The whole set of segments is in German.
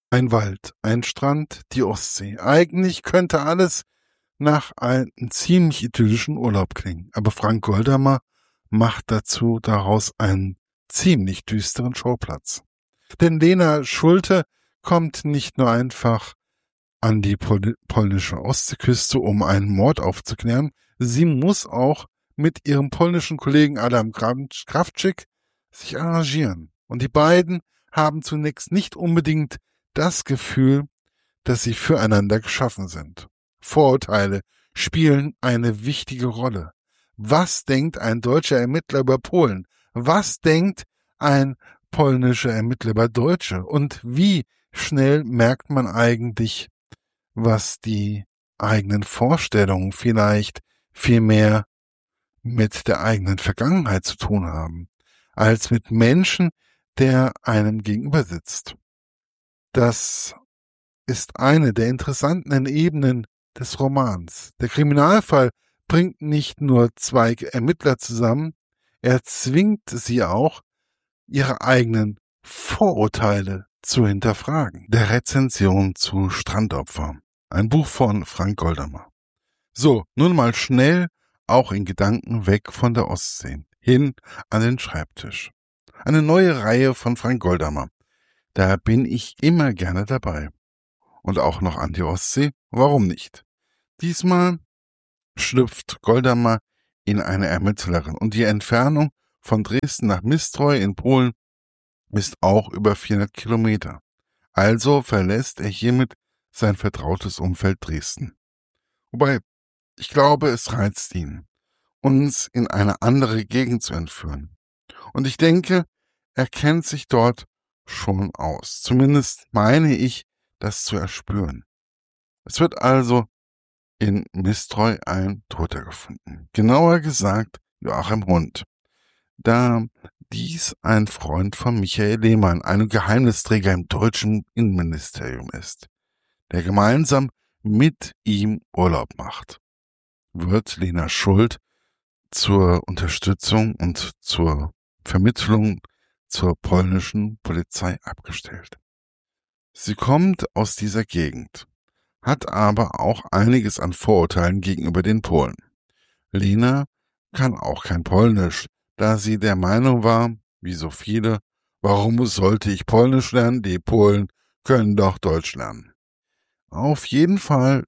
Ein Wald, ein Strand, die Ostsee. Eigentlich könnte alles nach einem ziemlich idyllischen Urlaub klingen. Aber Frank Goldamer macht daraus einen ziemlich düsteren Schauplatz. Denn Lena Schulte kommt nicht nur einfach an die polnische Ostseeküste, um einen Mord aufzuklären. Sie muss auch mit ihrem polnischen Kollegen Adam Krawczyk sich arrangieren. Und die beiden haben zunächst nicht unbedingt das Gefühl, dass sie füreinander geschaffen sind. Vorurteile spielen eine wichtige Rolle. Was denkt ein deutscher Ermittler über Polen? Was denkt ein polnischer Ermittler über Deutsche? Und wie schnell merkt man eigentlich, was die eigenen Vorstellungen vielleicht viel mehr mit der eigenen Vergangenheit zu tun haben, als mit Menschen, der einem gegenüber sitzt. Das ist eine der interessanten Ebenen des Romans. Der Kriminalfall bringt nicht nur zwei Ermittler zusammen, er zwingt sie auch, ihre eigenen Vorurteile zu hinterfragen. Der Rezension zu Strandopfer. Ein Buch von Frank Goldamer. So, nun mal schnell, auch in Gedanken weg von der Ostsee, hin an den Schreibtisch. Eine neue Reihe von Frank Goldamer. Da bin ich immer gerne dabei. Und auch noch an die Ostsee, warum nicht? Diesmal schlüpft Goldamer in eine Ermittlerin und die Entfernung von Dresden nach Mistroj in Polen ist auch über 400 Kilometer. Also verlässt er hiermit sein vertrautes Umfeld Dresden. Wobei, ich glaube, es reizt ihn, uns in eine andere Gegend zu entführen. Und ich denke, er kennt sich dort schon aus. Zumindest meine ich, das zu erspüren. Es wird also in Mistroj ein Toter gefunden. Genauer gesagt Joachim Hund. Da dies ein Freund von Michael Lehmann, einem Geheimnisträger im deutschen Innenministerium ist, der gemeinsam mit ihm Urlaub macht, wird Lena Schult zur Unterstützung und zur Vermittlung zur polnischen Polizei abgestellt. Sie kommt aus dieser Gegend, hat aber auch einiges an Vorurteilen gegenüber den Polen. Lena kann auch kein Polnisch, da sie der Meinung war, wie so viele, warum sollte ich Polnisch lernen, die Polen können doch Deutsch lernen. Auf jeden Fall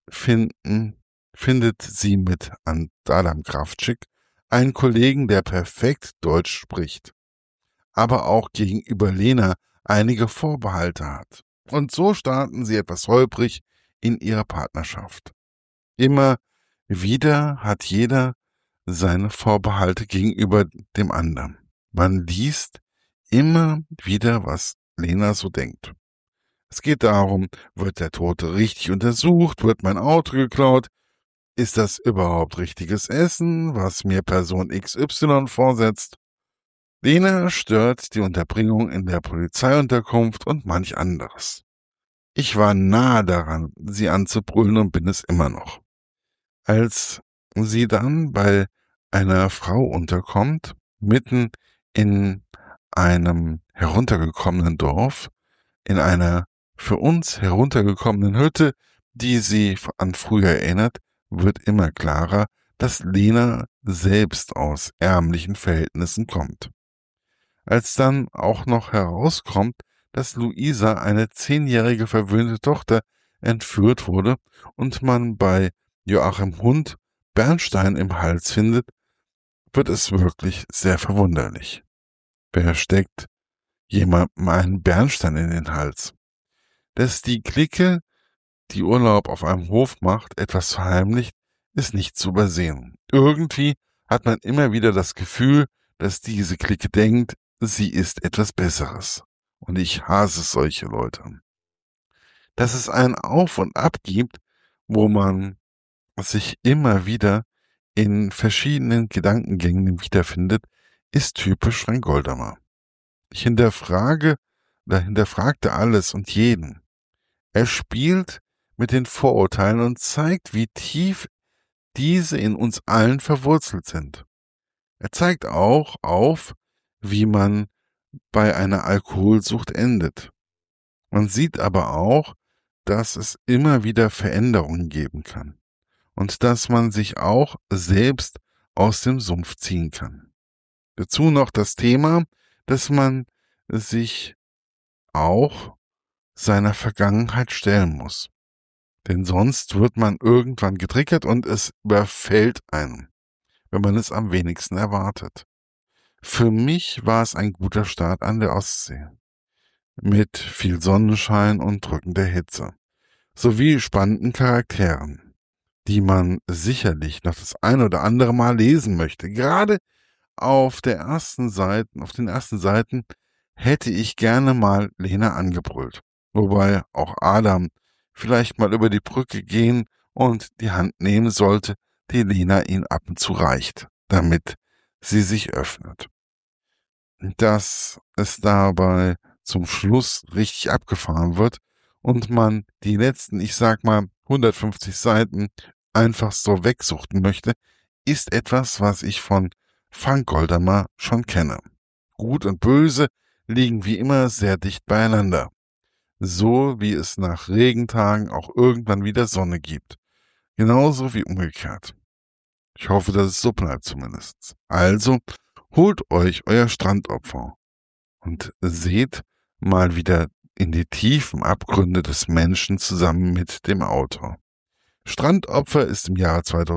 findet sie mit Adam Krawczyk einen Kollegen, der perfekt Deutsch spricht, aber auch gegenüber Lena einige Vorbehalte hat. Und so starten sie etwas holprig in ihrer Partnerschaft. Immer wieder hat jeder seine Vorbehalte gegenüber dem anderen. Man liest immer wieder, was Lena so denkt. Es geht darum, wird der Tote richtig untersucht, wird mein Auto geklaut, ist das überhaupt richtiges Essen, was mir Person XY vorsetzt? Lena stört die Unterbringung in der Polizeiunterkunft und manch anderes. Ich war nahe daran, sie anzubrüllen und bin es immer noch. Als sie dann bei einer Frau unterkommt, mitten in einem heruntergekommenen Dorf, in einer für uns heruntergekommenen Hütte, die sie an früher erinnert, wird immer klarer, dass Lena selbst aus ärmlichen Verhältnissen kommt. Als dann auch noch herauskommt, dass Luisa, eine 10-jährige verwöhnte Tochter, entführt wurde und man bei Joachim Hund Bernstein im Hals findet, wird es wirklich sehr verwunderlich. Wer steckt jemandem einen Bernstein in den Hals? Dass die Clique, die Urlaub auf einem Hof macht, etwas verheimlicht, ist nicht zu übersehen. Irgendwie hat man immer wieder das Gefühl, dass diese Clique denkt, sie ist etwas Besseres. Und ich hasse solche Leute. Dass es ein Auf und Ab gibt, wo man sich immer wieder in verschiedenen Gedankengängen wiederfindet, ist typisch Frank Goldamer. Ich hinterfragte alles und jeden. Er spielt mit den Vorurteilen und zeigt, wie tief diese in uns allen verwurzelt sind. Er zeigt auch auf, wie man bei einer Alkoholsucht endet. Man sieht aber auch, dass es immer wieder Veränderungen geben kann und dass man sich auch selbst aus dem Sumpf ziehen kann. Dazu noch das Thema, dass man sich auch seiner Vergangenheit stellen muss. Denn sonst wird man irgendwann getriggert und es überfällt einen, wenn man es am wenigsten erwartet. Für mich war es ein guter Start an der Ostsee. Mit viel Sonnenschein und drückender Hitze. Sowie spannenden Charakteren, die man sicherlich noch das ein oder andere Mal lesen möchte. Gerade auf den ersten Seiten hätte ich gerne mal Lena angebrüllt. Wobei auch Adam vielleicht mal über die Brücke gehen und die Hand nehmen sollte, die Lena ihm ab und zu reicht, damit sie sich öffnet. Dass es dabei zum Schluss richtig abgefahren wird und man die letzten, ich sag mal, 150 Seiten einfach so wegsuchten möchte, ist etwas, was ich von Frank Goldamer schon kenne. Gut und Böse liegen wie immer sehr dicht beieinander. So wie es nach Regentagen auch irgendwann wieder Sonne gibt. Genauso wie umgekehrt. Ich hoffe, dass es so bleibt zumindest. Also, holt euch euer Strandopfer und seht mal wieder in die tiefen Abgründe des Menschen zusammen mit dem Autor. Strandopfer ist im Jahre 2000